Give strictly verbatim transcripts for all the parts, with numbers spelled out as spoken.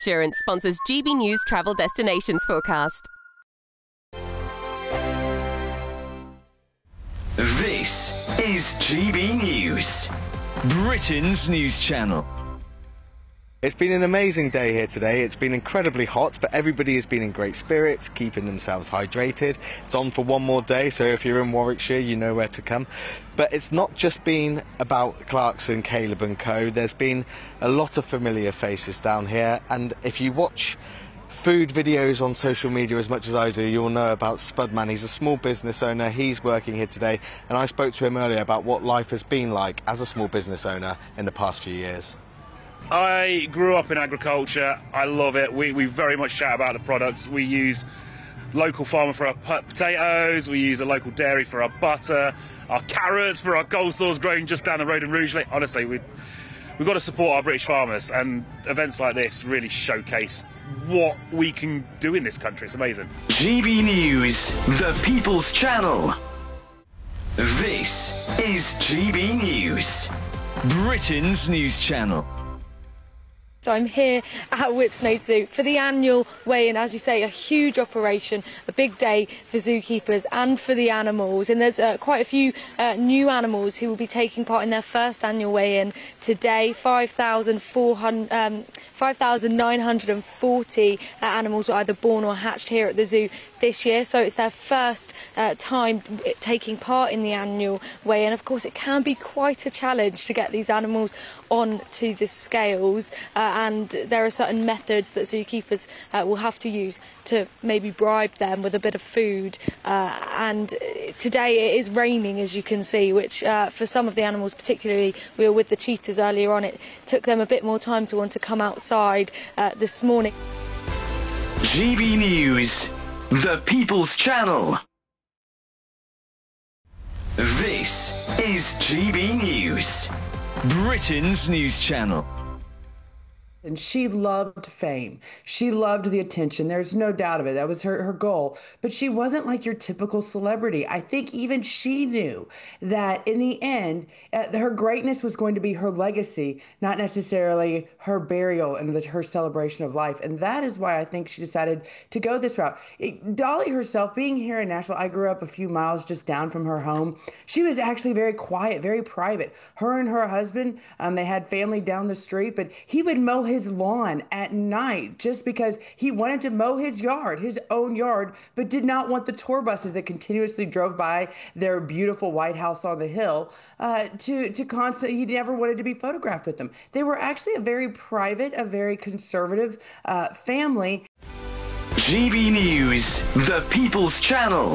Insurance sponsors G B News Travel Destinations Forecast. This is G B News, Britain's news channel. It's been an amazing day here today. It's been incredibly hot, but everybody has been in great spirits, keeping themselves hydrated. It's on for one more day, so if you're in Warwickshire, you know where to come. But it's not just been about Clarkson, Caleb and co. There's been a lot of familiar faces down here, and if you watch food videos on social media as much as I do, you'll know about Spudman. He's a small business owner. He's working here today, and I spoke to him earlier about what life has been like as a small business owner in the past few years. I grew up in agriculture. I love it. We, we very much shout about the products. We use local farmer for our potatoes. We use a local dairy for our butter. Our carrots for our coleslaws grown just down the road in Rugeley. Honestly, we, we've got to support our British farmers, and events like this really showcase what we can do in this country. It's amazing. G B News, the People's Channel. This is G B News, Britain's news channel. So I'm here at Whipsnade Zoo for the annual weigh-in. As you say, a huge operation, a big day for zookeepers and for the animals. And there's uh, quite a few uh, new animals who will be taking part in their first annual weigh-in today. five thousand nine hundred forty uh, animals were either born or hatched here at the zoo this year. So it's their first uh, time taking part in the annual weigh-in. Of course, it can be quite a challenge to get these animals onto the scales. Uh, and there are certain methods that zookeepers uh, will have to use to maybe bribe them with a bit of food. Uh, and today it is raining, as you can see, which uh, for some of the animals, particularly we were with the cheetahs earlier on, it took them a bit more time to want to come outside uh, this morning. G B News, the People's Channel. This is G B News, Britain's news channel. And she loved fame. She loved the attention. There's no doubt of it. That was her, her goal. But she wasn't like your typical celebrity. I think even she knew that in the end, uh, her greatness was going to be her legacy, not necessarily her burial and the, her celebration of life. And that is why I think she decided to go this route. It, Dolly herself, being here in Nashville, I grew up a few miles just down from her home. She was actually very quiet, very private. Her and her husband, um, they had family down the street, but he would mow his lawn at night just because he wanted to mow his yard, his own yard, but did not want the tour buses that continuously drove by their beautiful White House on the hill uh, to, to constantly, he never wanted to be photographed with them. They were actually a very private, a very conservative uh, family. G B News, the People's Channel.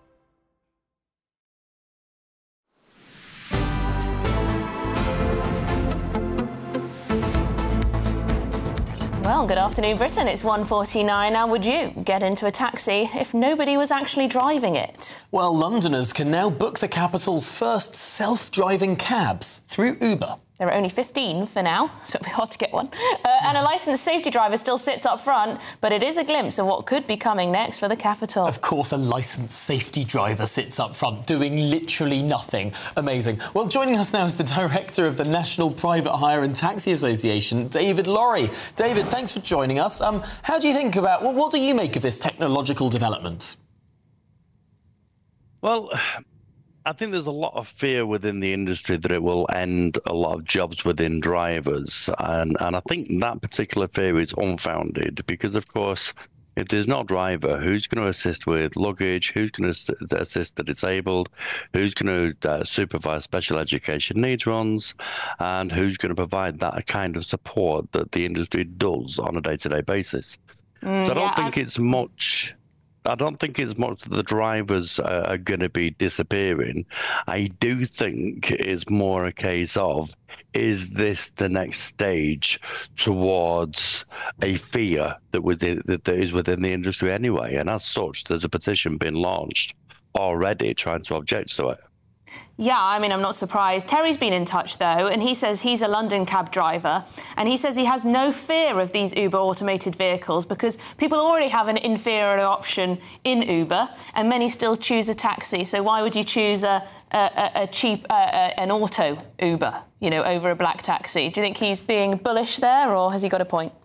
Well, good afternoon, Britain. It's one forty-nine. Now, would you get into a taxi if nobody was actually driving it? Well, Londoners can now book the capital's first self-driving cabs through Uber. There are only fifteen for now, so it'll be hard to get one. Uh, and a licensed safety driver still sits up front, but it is a glimpse of what could be coming next for the capital. Of course, a licensed safety driver sits up front, doing literally nothing. Amazing. Well, joining us now is the director of the National Private Hire and Taxi Association, David Lorry. David, thanks for joining us. Um, how do you think about, well, what do you make of this technological development? Well, I think there's a lot of fear within the industry that it will end a lot of jobs within drivers. And, and I think that particular fear is unfounded because, of course, if there's no driver, who's going to assist with luggage? Who's going to assist the disabled? Who's going to uh, supervise special education needs runs? And who's going to provide that kind of support that the industry does on a day-to-day basis? Mm, so I don't yeah, think I... it's much... I don't think it's much that the drivers uh, are going to be disappearing. I do think it's more a case of, is this the next stage towards a fear that, within, that there is within the industry anyway? And as such, there's a petition being launched already trying to object to it. Yeah, I mean, I'm not surprised. Terry's been in touch, though, and he says he's a London cab driver, and he says he has no fear of these Uber automated vehicles because people already have an inferior option in Uber, and many still choose a taxi. So why would you choose a, a, a cheap, uh, an auto Uber, you know, over a black taxi? Do you think he's being bullish there, or has he got a point?